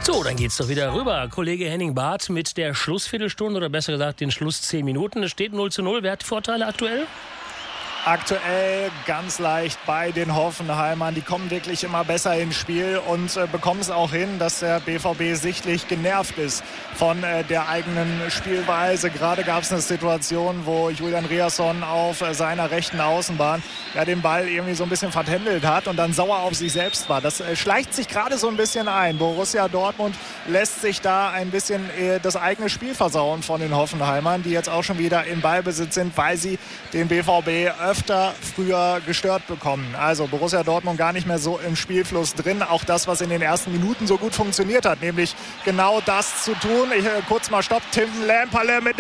So, dann geht's doch wieder rüber. Kollege Henning Barth mit der Schlussviertelstunde oder besser gesagt den Schluss 10 Minuten. Es steht 0:0. Wer hat Vorteile aktuell? Aktuell ganz leicht bei den Hoffenheimern. Die kommen wirklich immer besser ins Spiel und bekommen es auch hin, dass der BVB sichtlich genervt ist von der eigenen Spielweise. Gerade gab es eine Situation, wo Julian Riasson auf seiner rechten Außenbahn den Ball irgendwie so ein bisschen vertändelt hat und dann sauer auf sich selbst war. Das schleicht sich gerade so ein bisschen ein. Borussia Dortmund lässt sich da ein bisschen das eigene Spiel versauen von den Hoffenheimern, die jetzt auch schon wieder in Ballbesitz sind, weil sie den BVB öfter früher gestört bekommen. Also Borussia Dortmund gar nicht mehr so im Spielfluss drin. Auch das, was in den ersten Minuten so gut funktioniert hat, nämlich genau das zu tun. Kurz mal Stopp. Tim Lemperle mit